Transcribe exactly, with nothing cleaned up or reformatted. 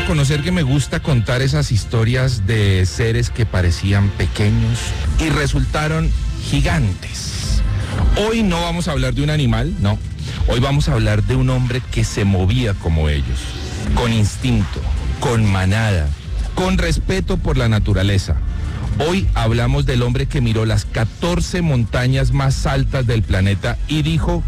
reconocer que me gusta contar esas historias de seres que parecían pequeños y resultaron gigantes. Hoy no vamos a hablar de un animal, no. Hoy vamos a hablar de un hombre que se movía como ellos, con instinto, con manada, con respeto por la naturaleza. Hoy hablamos del hombre que miró las catorce montañas más altas del planeta y dijo